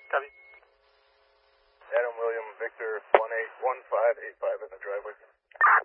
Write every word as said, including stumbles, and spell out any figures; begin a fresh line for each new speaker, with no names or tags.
Copy.
Adam William Victor one eight one five eight five in the driveway.